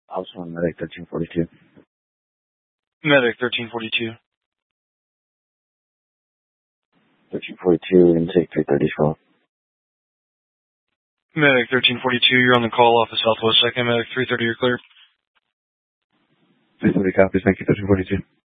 I was on Medic 1342. Medic 1342. 1342, intake 33012. Medic 1342, you're on the call off of Southwest 2nd. Medic 330, you're clear. 330 copies, thank you, 1342.